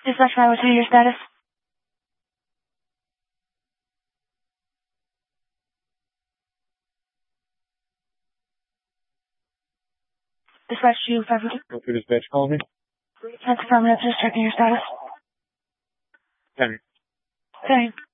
Dispatch 502, your status? Dispatch 2502. Go through dispatch, call me. That's affirmative, just checking your status. Ten. Okay.